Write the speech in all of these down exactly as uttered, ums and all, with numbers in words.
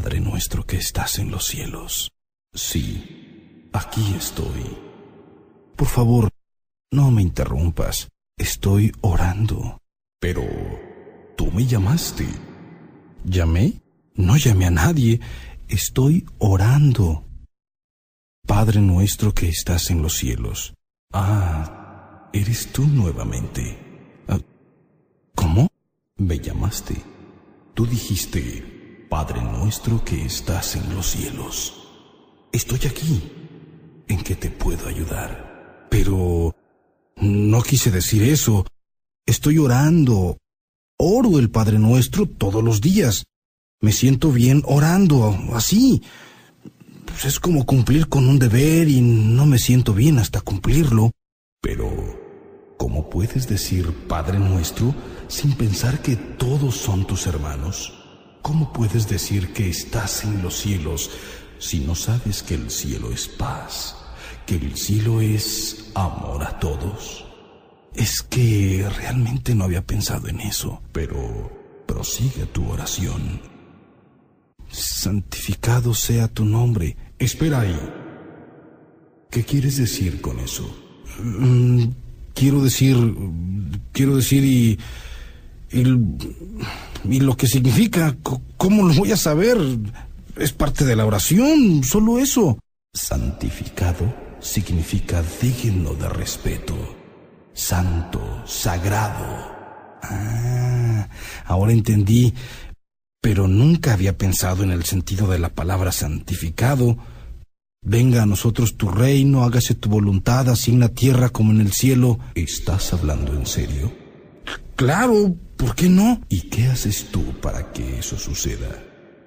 Padre nuestro que estás en los cielos. Sí, aquí estoy. Por favor, no me interrumpas. Estoy orando. Pero tú me llamaste. ¿Llamé? No llamé a nadie. Estoy orando. Padre nuestro que estás en los cielos. Ah, eres tú nuevamente. Ah, ¿cómo? Me llamaste. Tú dijiste, Padre nuestro que estás en los cielos. Estoy aquí. ¿En qué te puedo ayudar? Pero no quise decir eso. Estoy orando. Oro el Padre Nuestro todos los días. Me siento bien orando, así. Pues es como cumplir con un deber y no me siento bien hasta cumplirlo. Pero, ¿cómo puedes decir Padre Nuestro sin pensar que todos son tus hermanos? ¿Cómo puedes decir que estás en los cielos si no sabes que el cielo es paz, que el cielo es amor a todos? Es que realmente no había pensado en eso, pero prosigue tu oración. Santificado sea tu nombre. Espera ahí. ¿Qué quieres decir con eso? Mm, quiero decir... Quiero decir y... Y, y lo que significa. ¿Cómo lo voy a saber? Es parte de la oración, solo eso. Santificado significa digno de respeto. Santo, sagrado. Ah, ahora entendí, pero nunca había pensado en el sentido de la palabra santificado. Venga a nosotros tu reino, hágase tu voluntad, así en la tierra como en el cielo. ¿Estás hablando en serio? Claro, ¿por qué no? ¿Y qué haces tú para que eso suceda?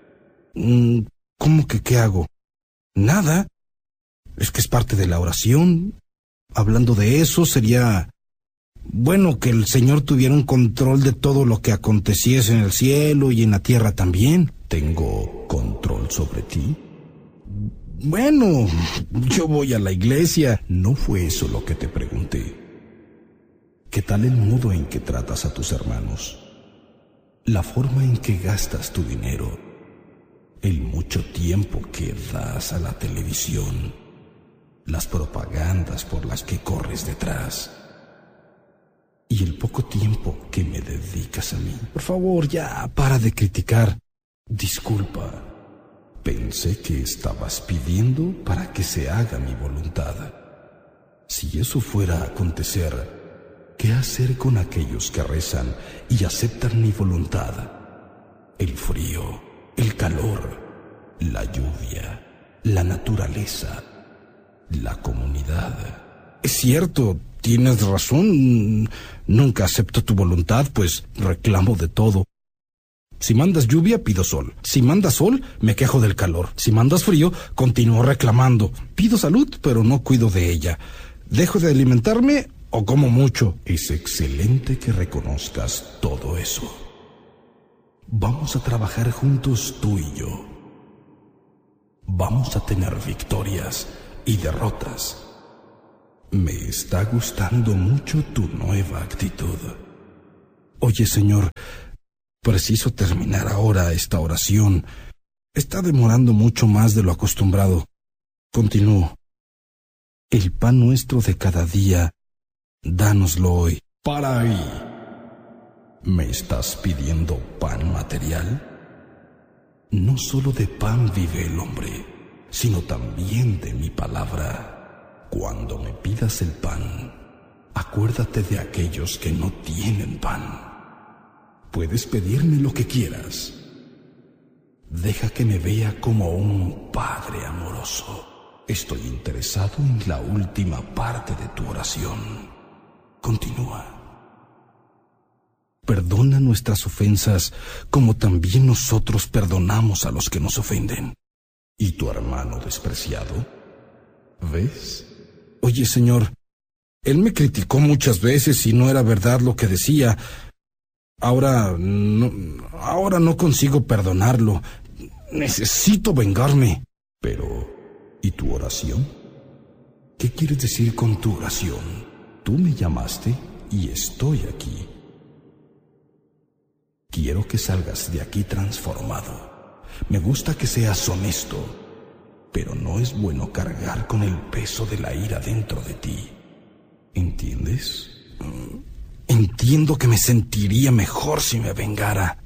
¿Cómo que qué hago? Nada. Es que es parte de la oración. Hablando de eso, sería... bueno, que el Señor tuviera un control de todo lo que aconteciese en el cielo y en la tierra también. ¿Tengo control sobre ti? Bueno, yo voy a la iglesia. No fue eso lo que te pregunté. ¿Qué tal el modo en que tratas a tus hermanos? La forma en que gastas tu dinero. El mucho tiempo que das a la televisión. Las propagandas por las que corres detrás. Y el poco tiempo que me dedicas a mí. Por favor, ya, para de criticar. Disculpa. Pensé que estabas pidiendo para que se haga mi voluntad. Si eso fuera a acontecer, ¿qué hacer con aquellos que rezan y aceptan mi voluntad? El frío, el calor, la lluvia, la naturaleza, la comunidad. Es cierto, tienes razón. Nunca acepto tu voluntad, pues reclamo de todo. Si mandas lluvia, pido sol. Si mandas sol, me quejo del calor. Si mandas frío, continúo reclamando. Pido salud, pero no cuido de ella. Dejo de alimentarme o como mucho. Es excelente que reconozcas todo eso. Vamos a trabajar juntos tú y yo. Vamos a tener victorias y derrotas. Me está gustando mucho tu nueva actitud. Oye, Señor, preciso terminar ahora esta oración. Está demorando mucho más de lo acostumbrado. Continúo. El pan nuestro de cada día, dánoslo hoy. Para ahí. ¿Me estás pidiendo pan material? No solo de pan vive el hombre, sino también de mi palabra. Cuando me pidas el pan, acuérdate de aquellos que no tienen pan. Puedes pedirme lo que quieras. Deja que me vea como un padre amoroso. Estoy interesado en la última parte de tu oración. Continúa. Perdona nuestras ofensas como también nosotros perdonamos a los que nos ofenden. ¿Y tu hermano despreciado? ¿Ves? Oye, Señor, él me criticó muchas veces y no era verdad lo que decía. Ahora no, ahora no consigo perdonarlo. Necesito vengarme. Pero, ¿y tu oración? ¿Qué quieres decir con tu oración? Tú me llamaste y estoy aquí. Quiero que salgas de aquí transformado. Me gusta que seas honesto, pero no es bueno cargar con el peso de la ira dentro de ti. ¿Entiendes? Entiendo que me sentiría mejor si me vengara.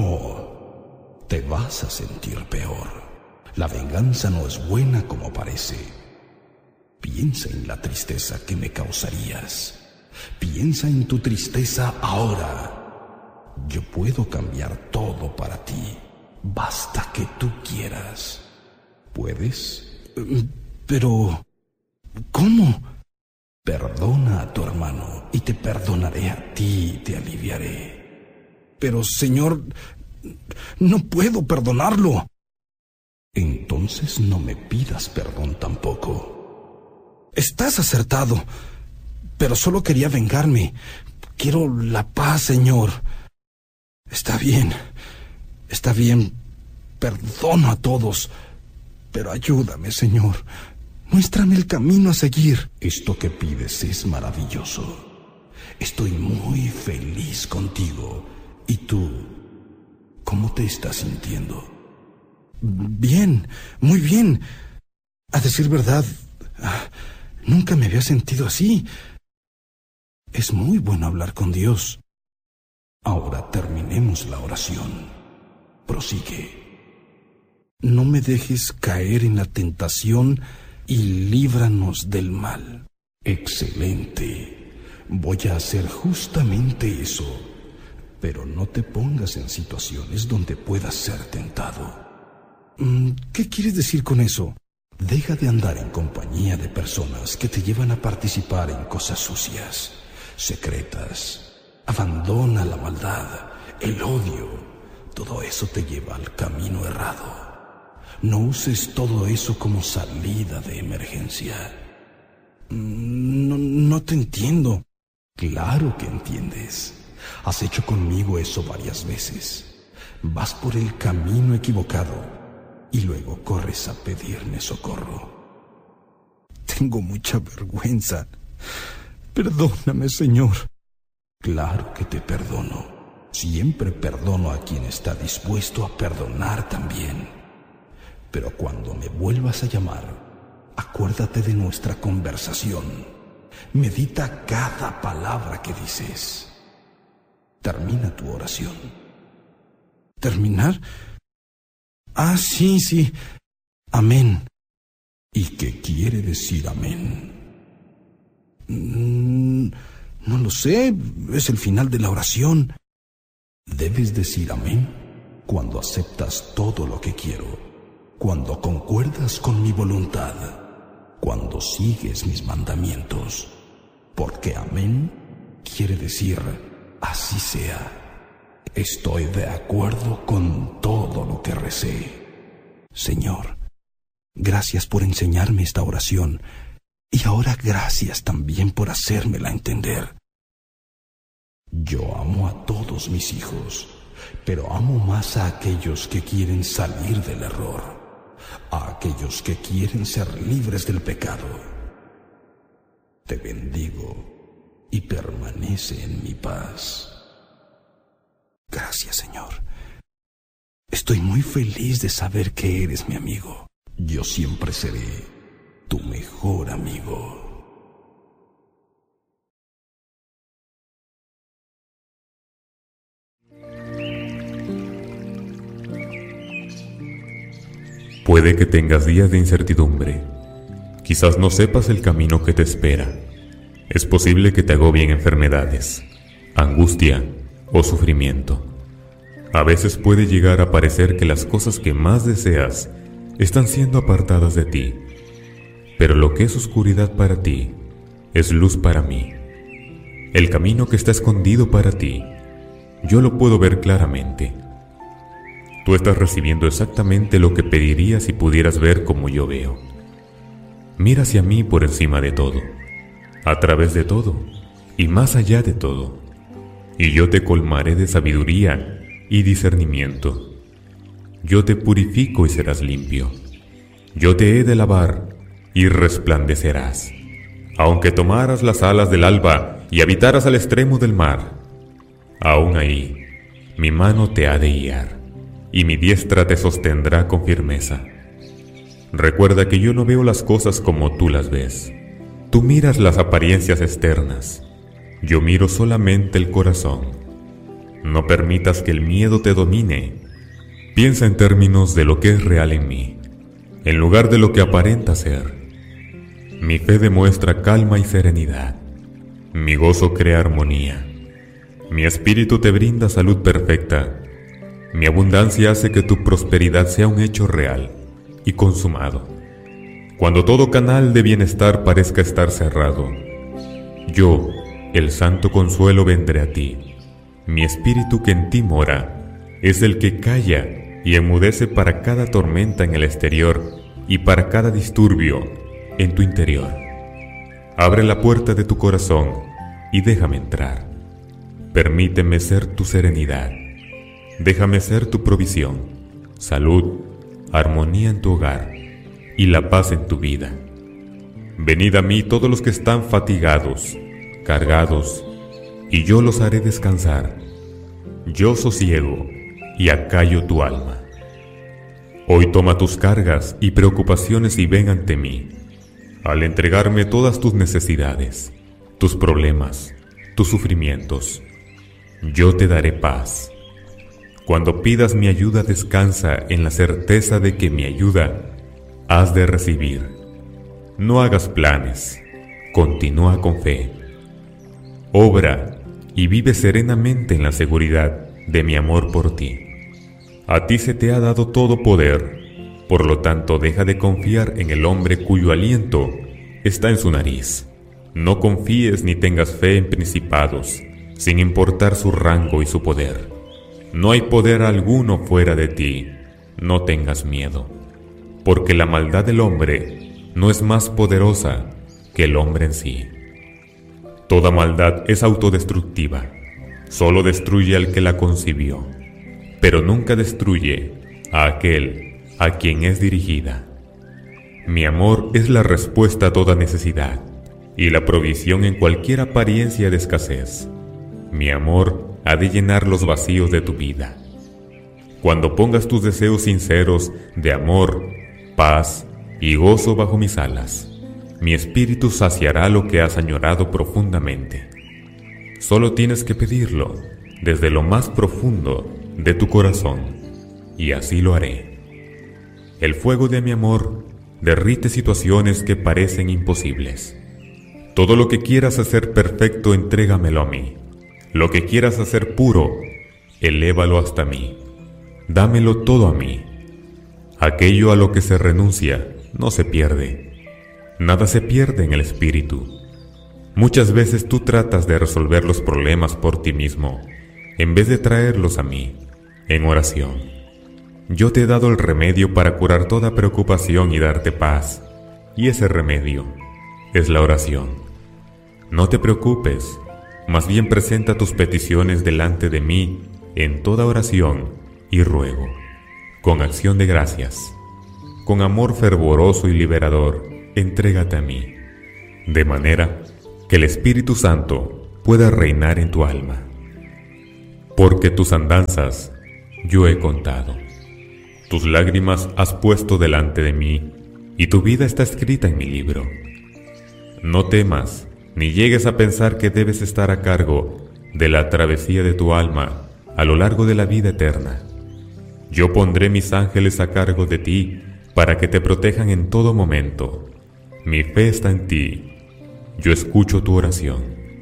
No, te vas a sentir peor. La venganza no es buena como parece. Piensa en la tristeza que me causarías. Piensa en tu tristeza ahora. Yo puedo cambiar todo para ti. Basta que tú quieras. ¿Puedes? Pero... ¿cómo? Perdona a tu hermano y te perdonaré a ti y te aliviaré. Pero, señor, no puedo perdonarlo. Entonces no me pidas perdón tampoco. Estás acertado, pero solo quería vengarme. Quiero la paz, señor. Está bien, está bien. Perdono a todos, pero ayúdame, señor. Muéstrame el camino a seguir. Esto que pides es maravilloso. Estoy muy feliz contigo. ¿Y tú? ¿Cómo te estás sintiendo? Bien, muy bien. A decir verdad, nunca me había sentido así. Es muy bueno hablar con Dios. Ahora terminemos la oración. Prosigue. No me dejes caer en la tentación y líbranos del mal. Excelente. Voy a hacer justamente eso. Pero no te pongas en situaciones donde puedas ser tentado. ¿Qué quieres decir con eso? Deja de andar en compañía de personas que te llevan a participar en cosas sucias, secretas. Abandona la maldad, el odio. Todo eso te lleva al camino errado. No uses todo eso como salida de emergencia. No, no te entiendo. Claro que entiendes. Has hecho conmigo eso varias veces. Vas por el camino equivocado y luego corres a pedirme socorro. Tengo mucha vergüenza. Perdóname, Señor. Claro que te perdono. Siempre perdono a quien está dispuesto a perdonar también. Pero cuando me vuelvas a llamar, acuérdate de nuestra conversación. Medita cada palabra que dices. Termina tu oración. ¿Terminar? Ah, sí, sí. Amén. ¿Y qué quiere decir amén? Mm, no lo sé. Es el final de la oración. Debes decir amén cuando aceptas todo lo que quiero, cuando concuerdas con mi voluntad, cuando sigues mis mandamientos. Porque amén quiere decir así sea. Estoy de acuerdo con todo lo que recé. Señor, gracias por enseñarme esta oración y ahora gracias también por hacérmela entender. Yo amo a todos mis hijos, pero amo más a aquellos que quieren salir del error, a aquellos que quieren ser libres del pecado. Te bendigo y permanece en mi paz. Gracias, Señor. Estoy muy feliz de saber que eres mi amigo. Yo siempre seré tu mejor amigo. Puede que tengas días de incertidumbre. Quizás no sepas el camino que te espera. Es posible que te agobien enfermedades, angustia o sufrimiento. A veces puede llegar a parecer que las cosas que más deseas están siendo apartadas de ti. Pero lo que es oscuridad para ti, es luz para mí. El camino que está escondido para ti, yo lo puedo ver claramente. Tú estás recibiendo exactamente lo que pedirías si pudieras ver como yo veo. Mira hacia mí por encima de todo, a través de todo y más allá de todo. Y yo te colmaré de sabiduría y discernimiento. Yo te purifico y serás limpio. Yo te he de lavar y resplandecerás. Aunque tomaras las alas del alba y habitaras al extremo del mar, aún ahí mi mano te ha de guiar y mi diestra te sostendrá con firmeza. Recuerda que yo no veo las cosas como tú las ves. Tú miras las apariencias externas. Yo miro solamente el corazón. No permitas que el miedo te domine. Piensa en términos de lo que es real en mí, en lugar de lo que aparenta ser. Mi fe demuestra calma y serenidad. Mi gozo crea armonía. Mi espíritu te brinda salud perfecta. Mi abundancia hace que tu prosperidad sea un hecho real y consumado. Cuando todo canal de bienestar parezca estar cerrado, yo, el santo consuelo, vendré a ti. Mi espíritu que en ti mora es el que calla y enmudece para cada tormenta en el exterior y para cada disturbio en tu interior. Abre la puerta de tu corazón y déjame entrar. Permíteme ser tu serenidad. Déjame ser tu provisión, salud, armonía en tu hogar y la paz en tu vida. Venid a mí todos los que están fatigados, cargados, y yo los haré descansar. Yo sosiego y acallo tu alma. Hoy toma tus cargas y preocupaciones y ven ante mí. Al entregarme todas tus necesidades, tus problemas, tus sufrimientos, yo te daré paz. Cuando pidas mi ayuda, descansa en la certeza de que mi ayuda has de recibir. No hagas planes, continúa con fe. Obra y vive serenamente en la seguridad de mi amor por ti. A ti se te ha dado todo poder, por lo tanto deja de confiar en el hombre cuyo aliento está en su nariz. No confíes ni tengas fe en principados, sin importar su rango y su poder. No hay poder alguno fuera de ti, no tengas miedo, porque la maldad del hombre no es más poderosa que el hombre en sí. Toda maldad es autodestructiva, solo destruye al que la concibió, pero nunca destruye a aquel a quien es dirigida. Mi amor es la respuesta a toda necesidad y la provisión en cualquier apariencia de escasez. Mi amor ha de llenar los vacíos de tu vida. Cuando pongas tus deseos sinceros de amor, paz y gozo bajo mis alas, mi espíritu saciará lo que has añorado profundamente. Solo tienes que pedirlo desde lo más profundo de tu corazón, y así lo haré. El fuego de mi amor derrite situaciones que parecen imposibles. Todo lo que quieras hacer perfecto, entrégamelo a mí. Lo que quieras hacer puro, elévalo hasta mí. Dámelo todo a mí. Aquello a lo que se renuncia no se pierde. Nada se pierde en el espíritu. Muchas veces tú tratas de resolver los problemas por ti mismo, en vez de traerlos a mí, en oración. Yo te he dado el remedio para curar toda preocupación y darte paz, y ese remedio es la oración. No te preocupes, más bien presenta tus peticiones delante de mí en toda oración y ruego, con acción de gracias, con amor fervoroso y liberador, entrégate a mí, de manera que el Espíritu Santo pueda reinar en tu alma. Porque tus andanzas yo he contado, tus lágrimas has puesto delante de mí, y tu vida está escrita en mi libro. No temas, ni llegues a pensar que debes estar a cargo de la travesía de tu alma a lo largo de la vida eterna. Yo pondré mis ángeles a cargo de ti para que te protejan en todo momento. Mi fe está en ti. Yo escucho tu oración.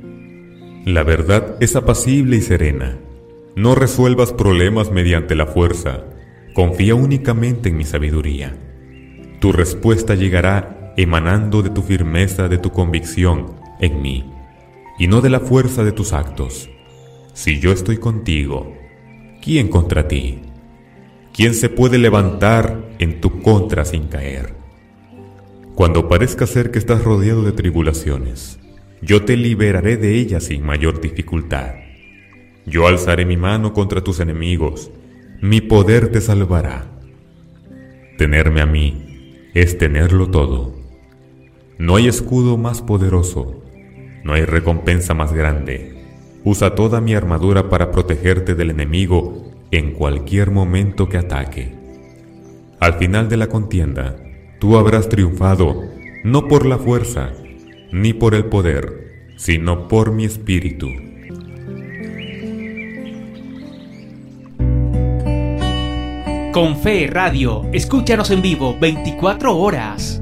La verdad es apacible y serena. No resuelvas problemas mediante la fuerza. Confía únicamente en mi sabiduría. Tu respuesta llegará emanando de tu firmeza, de tu convicción en mí, y no de la fuerza de tus actos. Si yo estoy contigo, ¿quién contra ti? ¿Quién se puede levantar en tu contra sin caer? Cuando parezca ser que estás rodeado de tribulaciones, yo te liberaré de ellas sin mayor dificultad. Yo alzaré mi mano contra tus enemigos, mi poder te salvará. Tenerme a mí es tenerlo todo. No hay escudo más poderoso, no hay recompensa más grande. Usa toda mi armadura para protegerte del enemigo en cualquier momento que ataque. Al final de la contienda, tú habrás triunfado no por la fuerza, ni por el poder, sino por mi espíritu. Con Fe Radio, escúchanos en vivo veinticuatro horas.